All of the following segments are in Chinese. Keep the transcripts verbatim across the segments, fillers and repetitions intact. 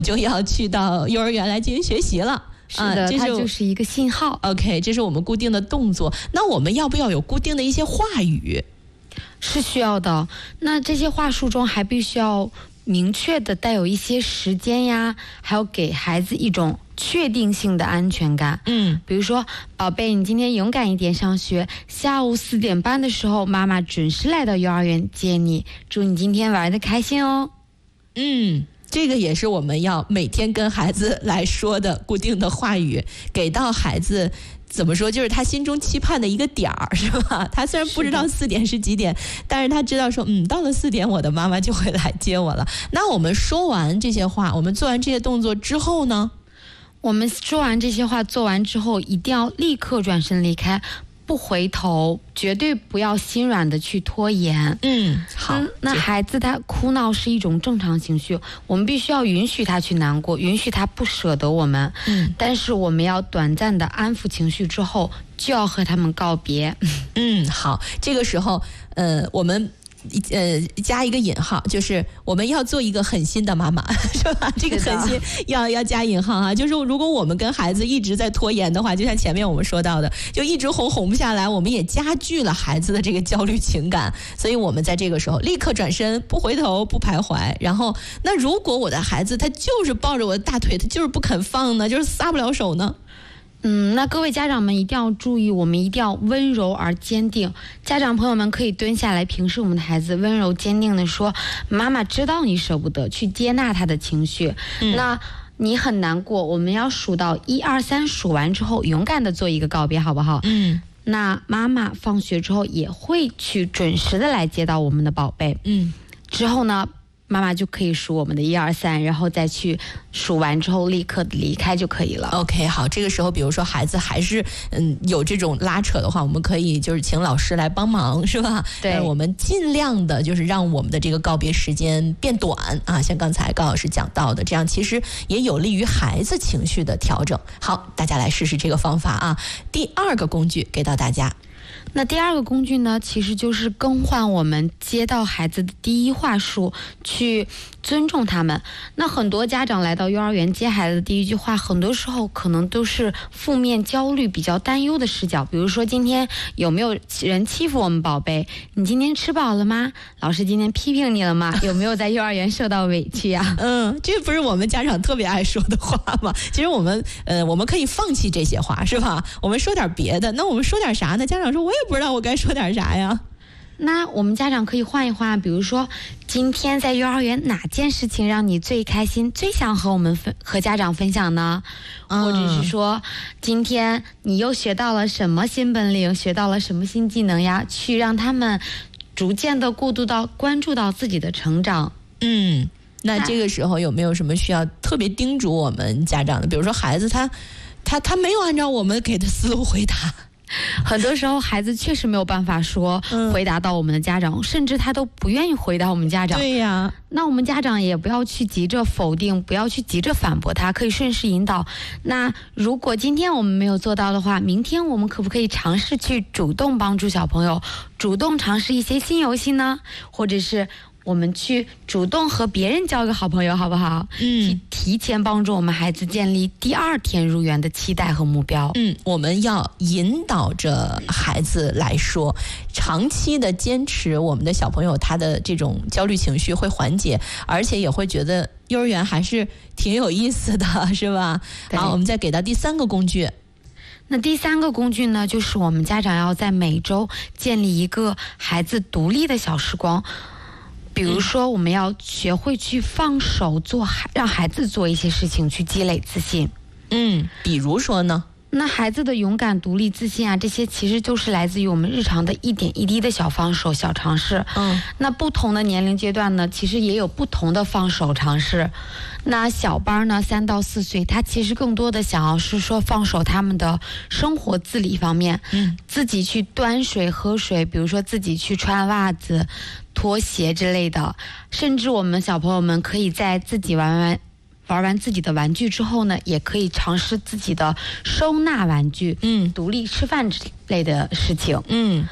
就要去到幼儿园来进行学习了。 是的、呃、它就是一个信号。 OK， 这是我们固定的动作。那我们要不要有固定的一些话语？ 是需要的。那这些话术中还必须要明确的带有一些时间呀，还有给孩子一种确定性的安全感。 嗯， 比如说，宝贝，你今天勇敢一点上学，下午四点半的时候妈妈准时来到幼儿园接你，祝你今天玩得开心哦。 嗯，这个也是我们要每天跟孩子来说的固定的话语，给到孩子怎么说，就是他心中期盼的一个点儿，是吧？他虽然不知道四点是几点，但是他知道说，嗯，到了四点我的妈妈就会来接我了。那我们说完这些话，我们做完这些动作之后呢？ 我们说完这些话做完之后，一定要立刻转身离开，不回头，绝对不要心软的去拖延。 嗯，好。 嗯、那孩子他哭闹是一种正常情绪，我们必须要允许他去难过，允许他不舍得我们。 嗯， 但是我们要短暂的安抚情绪之后，就要和他们告别。 嗯，好。这个时候，呃，我们。呃，加一个引号，就是我们要做一个狠心的妈妈，是吧？这个狠心要要加引号啊，就是如果我们跟孩子一直在拖延的话，就像前面我们说到的，就一直哄哄不下来，我们也加剧了孩子的这个焦虑情感。所以我们在这个时候立刻转身，不回头，不徘徊。然后，那如果我的孩子他就是抱着我的大腿，他就是不肯放呢，就是撒不了手呢？ 嗯，那各位家长们一定要注意，我们一定要温柔而坚定。家长朋友们可以蹲下来平视我们的孩子，温柔坚定的说，妈妈知道你舍不得，去接纳他的情绪。嗯、那你很难过，我们要数到一二三，数完之后勇敢的做一个告别，好不好？ 嗯， 那妈妈放学之后也会去准时的来接到我们的宝贝。 嗯， 之后呢，妈妈就可以数我们的一二三，然后再去数完之后立刻离开就可以了。 OK， 好。这个时候比如说孩子还是嗯有这种拉扯的话，我们可以就是请老师来帮忙，是吧？ 对， 我们尽量的就是让我们的这个告别时间变短啊，像刚才高老师讲到的，这样其实也有利于孩子情绪的调整。好，大家来试试这个方法啊。第二个工具给到大家。 那第二个工具呢，其实就是更换我们接到孩子的第一话术，去尊重他们。那很多家长来到幼儿园接孩子的第一句话，很多时候可能都是负面、焦虑、比较担忧的视角。比如说，今天有没有人欺负我们宝贝？你今天吃饱了吗？老师今天批评你了吗？有没有在幼儿园受到委屈呀、啊？ 嗯，这不是我们家长特别爱说的话吗？其实我们呃，我们可以放弃这些话，是吧？我们说点别的。那我们说点啥呢？家长说，我也不知道我该说点啥呀。 那我们家长可以换一换，比如说，今天在幼儿园哪件事情让你最开心，最想和我们分和家长分享呢？嗯、或者是说，今天你又学到了什么新本领，学到了什么新技能呀？去让他们逐渐的过渡到关注到自己的成长。 嗯，那这个时候有没有什么需要特别叮嘱我们家长的？比如说孩子他他他没有按照我们给的思路回答。 很多时候孩子确实没有办法说回答到我们的家长、嗯、甚至他都不愿意回答我们家长。 对呀， 那我们家长也不要去急着否定，不要去急着反驳他，可以顺势引导。那如果今天我们没有做到的话，明天我们可不可以尝试去主动帮助小朋友，主动尝试一些新游戏呢？或者是我们去主动和别人交个好朋友，好不好？ 嗯， 提前帮助我们孩子建立第二天入园的期待和目标。 嗯，我们要引导着孩子来说，长期的坚持，我们的小朋友他的这种焦虑情绪会缓解，而且也会觉得幼儿园还是挺有意思的，是吧？好，我们再给到第三个工具。 那第三个工具呢，就是我们家长要在每周建立一个孩子独立的小时光。比如说，我们要学会去放手做，让孩子做一些事情，去积累自信。 嗯，比如说呢？ 那孩子的勇敢、独立、自信啊，这些其实就是来自于我们日常的一点一滴的小放手、小尝试。 嗯， 那不同的年龄阶段呢，其实也有不同的放手尝试。那小班呢，三到四岁，他其实更多的想要是说放手他们的生活自理方面， 嗯， 自己去端水、喝水，比如说自己去穿袜子、拖鞋之类的。甚至我们小朋友们可以在自己玩玩。玩完自己的玩具之后呢，也可以尝试自己的收纳玩具， 嗯， 独立吃饭之类的事情。 嗯，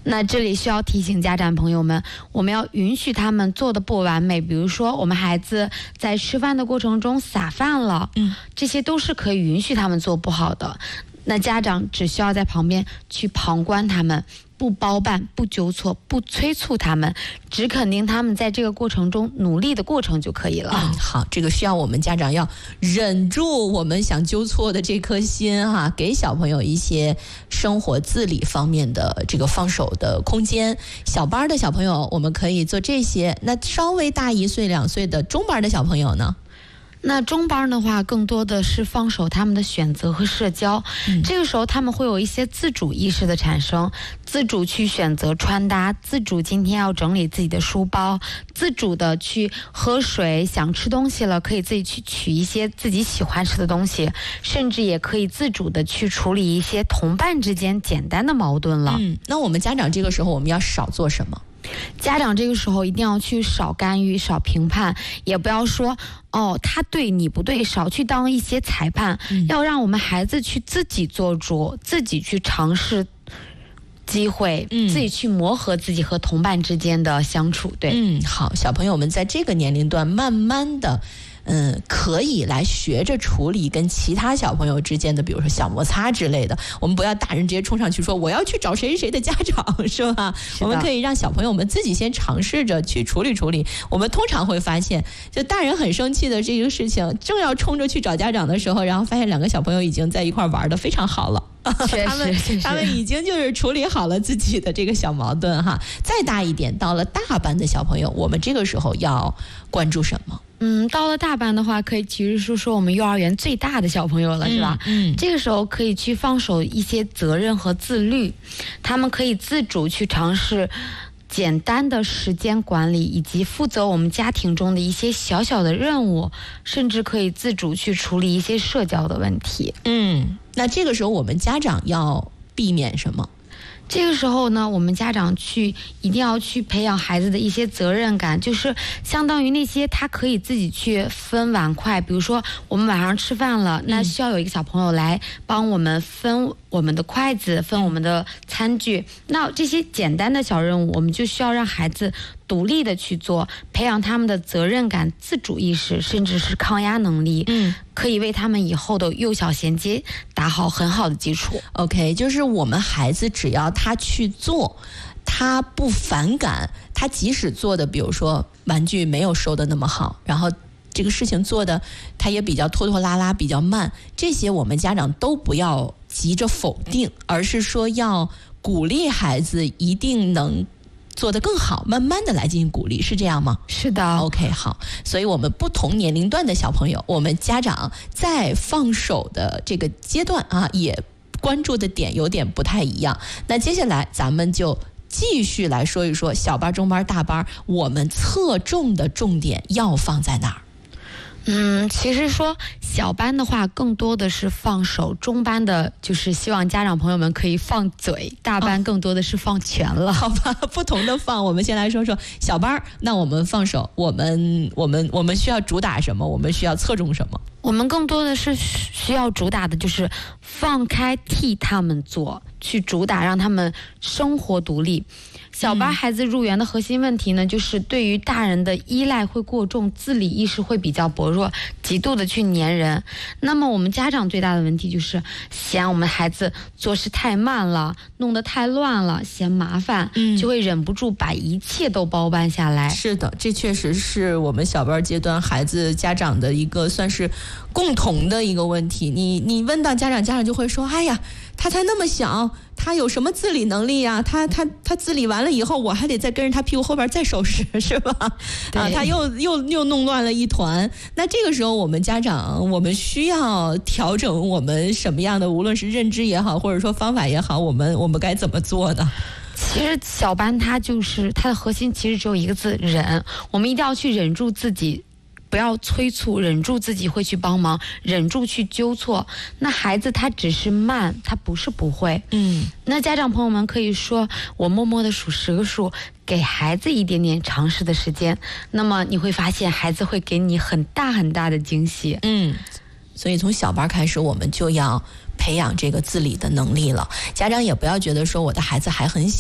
那这里需要提醒家长朋友们，我们要允许他们做的不完美，比如说我们孩子在吃饭的过程中洒饭了，嗯，这些都是可以允许他们做不好的。那家长只需要在旁边去旁观他们，不包办，不纠错，不催促他们，只肯定他们在这个过程中努力的过程就可以了。 嗯，好，这个需要我们家长要忍住我们想纠错的这颗心哈、啊，给小朋友一些生活自理方面的这个放手的空间。小班的小朋友我们可以做这些，那稍微大一岁两岁的中班的小朋友呢？ 那中班的话更多的是放手他们的选择和社交、嗯、这个时候他们会有一些自主意识的产生，自主去选择穿搭，自主今天要整理自己的书包，自主的去喝水，想吃东西了可以自己去取一些自己喜欢吃的东西，甚至也可以自主的去处理一些同伴之间简单的矛盾了。 嗯，那我们家长这个时候我们要少做什么？ 家长这个时候一定要去少干预，少评判，也不要说哦他对你不对，少去当一些裁判、嗯、要让我们孩子去自己做主，自己去尝试机会、嗯、自己去磨合自己和同伴之间的相处。对， 嗯，好，小朋友们在这个年龄段慢慢的嗯，可以来学着处理跟其他小朋友之间的比如说小摩擦之类的，我们不要大人直接冲上去说我要去找谁谁的家长，是吧？我们可以让小朋友们自己先尝试着去处理处理。我们通常会发现就大人很生气的这个事情正要冲着去找家长的时候，然后发现两个小朋友已经在一块玩得非常好了他们他们已经就是处理好了自己的这个小矛盾哈。再大一点到了大班的小朋友，我们这个时候要关注什么？ 嗯，到了大班的话，可以其实说说我们幼儿园最大的小朋友了，是吧？嗯，这个时候可以去放手一些责任和自律，他们可以自主去尝试简单的时间管理，以及负责我们家庭中的一些小小的任务，甚至可以自主去处理一些社交的问题。 嗯，那这个时候我们家长要避免什么？ 这个时候呢，我们家长去一定要去培养孩子的一些责任感，就是相当于那些他可以自己去分碗筷，比如说我们晚上吃饭了，那需要有一个小朋友来帮我们分我们的筷子，分我们的餐具。那这些简单的小任务，我们就需要让孩子独立的去做，培养他们的责任感、自主意识，甚至是抗压能力，嗯，可以为他们以后的幼小衔接打好很好的基础。 OK， 就是我们孩子只要他去做，他不反感，他即使做的比如说玩具没有收的那么好，然后这个事情做的他也比较拖拖拉拉比较慢，这些我们家长都不要急着否定，而是说要鼓励孩子一定能做得更好，慢慢的来进行鼓励，是这样吗？ 是的。 OK， 好，所以我们不同年龄段的小朋友，我们家长在放手的这个阶段啊，也关注的点有点不太一样。那接下来咱们就继续来说一说小班、中班、大班，我们侧重的重点要放在哪儿？ 嗯，其实说小班的话更多的是放手，中班的就是希望家长朋友们可以放嘴，大班更多的是放权了。 哦、好吧，不同的放。我们先来说说小班，那我们放手，我们我们我们需要主打什么？我们需要侧重什么？ 我们更多的是需要主打的就是放开替他们做，去主打让他们生活独立。小班孩子入园的核心问题呢，就是对于大人的依赖会过重，自理意识会比较薄弱，极度的去黏人。那么我们家长最大的问题就是嫌我们孩子做事太慢了，弄得太乱了，嫌麻烦、嗯、就会忍不住把一切都包办下来。 是的，这确实是我们小班阶段孩子家长的一个算是共同的一个问题。你你问到家长，家长就会说，哎呀，他才那么小，他有什么自理能力呀、啊？他他他自理完了以后，我还得再跟着他屁股后边再收拾，是吧？啊，他又又又弄乱了一团。那这个时候，我们家长我们需要调整我们什么样的，无论是认知也好，或者说方法也好，我们我们该怎么做呢？ 其实小班它就是它的核心，其实只有一个字：忍。我们一定要去忍住自己。不要催促，忍住自己会去帮忙，忍住去纠错。那孩子他只是慢，他不是不会。嗯，那家长朋友们可以说，我默默的数十个数，给孩子一点点尝试的时间，那么你会发现孩子会给你很大很大的惊喜。 嗯，所以从小班开始，我们就要培养这个自理的能力了。家长也不要觉得说我的孩子还很小，他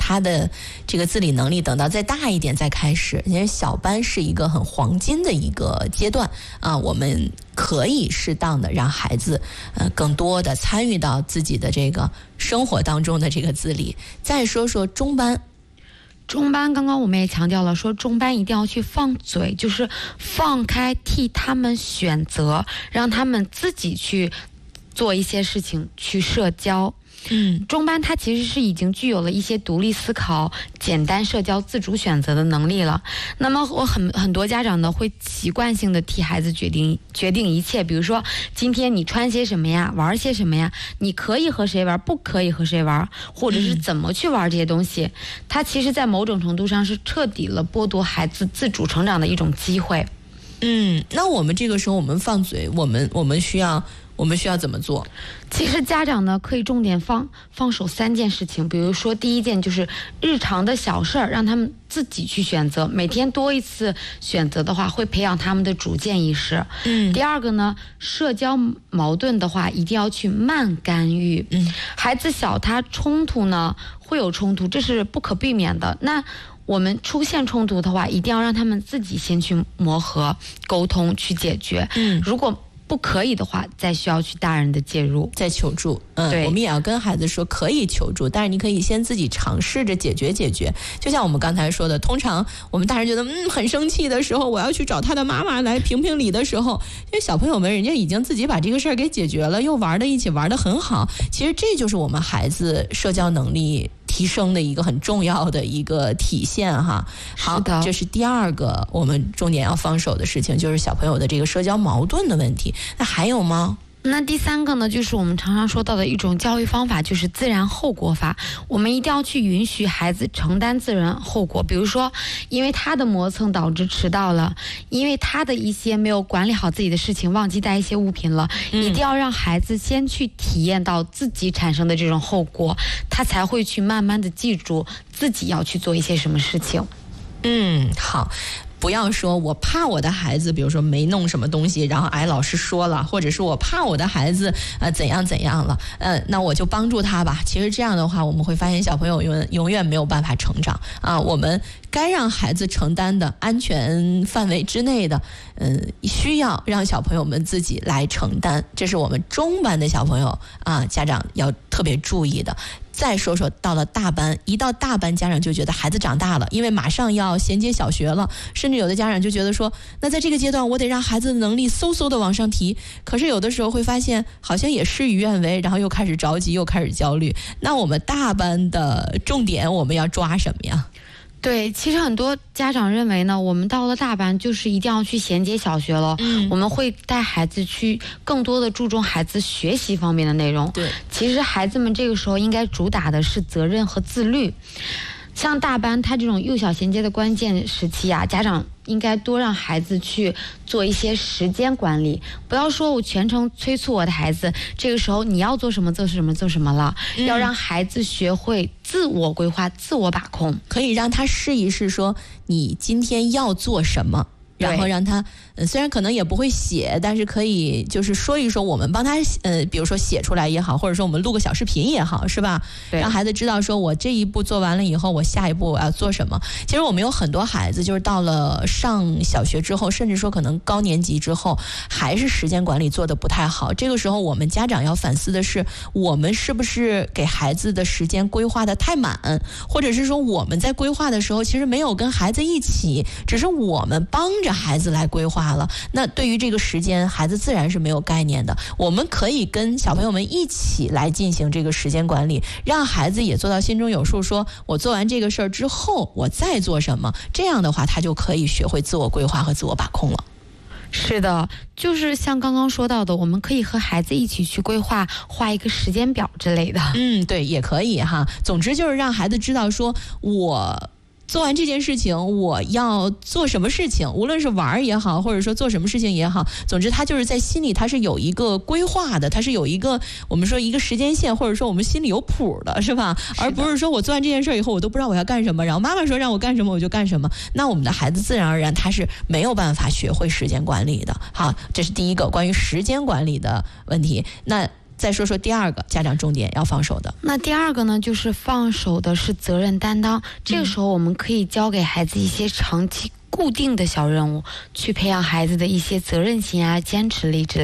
他的这个自理能力等到再大一点再开始，因为小班是一个很黄金的一个阶段啊，我们可以适当的让孩子呃更多的参与到自己的这个生活当中的这个自理。再说说中班。 中班刚刚我们也强调了，说中班一定要去放嘴，就是放开，替他们选择，让他们自己去做一些事情，去社交。嗯，中班他其实是已经具有了一些独立思考、简单社交、自主选择的能力了。那么我很很多家长呢会习惯性的替孩子决定决定一切，比如说今天你穿些什么呀，玩些什么呀，你可以和谁玩，不可以和谁玩，或者是怎么去玩这些东西。他其实在某种程度上是彻底了剥夺孩子自主成长的一种机会。 嗯，那我们这个时候我们放嘴，我们我们需要我们需要怎么做？ 其实家长呢可以重点放放手三件事情，比如说第一件就是日常的小事儿，让他们自己去选择，每天多一次选择的话，会培养他们的主见意识。嗯。第二个呢，社交矛盾的话，一定要去慢干预。嗯。孩子小，他冲突呢会有冲突，这是不可避免的。那我们出现冲突的话，一定要让他们自己先去磨合、沟通、去解决。嗯。如果不可以的话，再需要去大人的介入， 再求助。嗯，我们也要跟孩子说可以求助，但是你可以先自己尝试着解决解决。就像我们刚才说的，通常我们大人觉得嗯很生气的时候，我要去找他的妈妈来评评理的时候，因为小朋友们人家已经自己把这个事儿给解决了，又玩的一起玩得很好。其实这就是我们孩子社交能力提升的一个很重要的一个体现哈。好，这是第二个我们重点要放手的事情，就是小朋友的这个社交矛盾的问题。那还有吗？ 那第三个呢，就是我们常常说到的一种教育方法，就是自然后果法。我们一定要去允许孩子承担自然后果，比如说因为他的磨蹭导致迟到了，因为他的一些没有管理好自己的事情，忘记带一些物品了、嗯、一定要让孩子先去体验到自己产生的这种后果，他才会去慢慢的记住自己要去做一些什么事情。 嗯，好，不要说我怕我的孩子比如说没弄什么东西，然后挨老师说了，或者是我怕我的孩子呃怎样怎样了，呃那我就帮助他吧。其实这样的话我们会发现小朋友永永远没有办法成长啊。我们该让孩子承担的安全范围之内的嗯，需要让小朋友们自己来承担，这是我们中班的小朋友啊家长要特别注意的。再说说到了大班，一到大班家长就觉得孩子长大了，因为马上要衔接小学了，甚至有的家长就觉得说那在这个阶段我得让孩子的能力嗖嗖的往上提，可是有的时候会发现好像也事与愿违，然后又开始着急又开始焦虑。那我们大班的重点我们要抓什么呀？ 对，其实很多家长认为呢，我们到了大班就是一定要去衔接小学了，嗯，我们会带孩子去更多的注重孩子学习方面的内容。对，其实孩子们这个时候应该主打的是责任和自律。像大班他这种幼小衔接的关键时期啊，家长应该多让孩子去做一些时间管理，不要说我全程催促我的孩子，这个时候你要做什么做什么做什么了、嗯、要让孩子学会自我规划、自我把控， 可以让他试一试说你今天要做什么，然后让他呃虽然可能也不会写，但是可以就是说一说，我们帮他呃比如说写出来也好，或者说我们录个小视频也好，是吧？让孩子知道说我这一步做完了以后，我下一步我要做什么。其实我们有很多孩子就是到了上小学之后，甚至说可能高年级之后，还是时间管理做得不太好。这个时候我们家长要反思的是，我们是不是给孩子的时间规划的太满，或者是说我们在规划的时候其实没有跟孩子一起，只是我们帮着孩子来规划了。那对于这个时间，孩子自然是没有概念的。我们可以跟小朋友们一起来进行这个时间管理，让孩子也做到心中有数，说我做完这个事儿之后我再做什么，这样的话他就可以学会自我规划和自我把控了。 是的，就是像刚刚说到的，我们可以和孩子一起去规划，画一个时间表之类的。 嗯，对，也可以哈。总之就是让孩子知道说我做完这件事情我要做什么事情，无论是玩也好，或者说做什么事情也好，总之他就是在心里他是有一个规划的，他是有一个我们说一个时间线，或者说我们心里有谱的，是吧？而不是说我做完这件事以后我都不知道我要干什么，然后妈妈说让我干什么我就干什么，那我们的孩子自然而然他是没有办法学会时间管理的。好，这是第一个关于时间管理的问题。那再说说第二个家长重点要放手的。 那第二个呢，就是放手的是责任担当。这个时候我们可以教给孩子一些长期固定的小任务，去培养孩子的一些责任心啊、坚持力之类的。